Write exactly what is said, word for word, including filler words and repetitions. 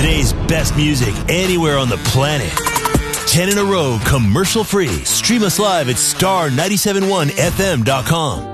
Today's best music anywhere on the planet. ten in a row, commercial free. Stream us live at star nine seven one F M dot com.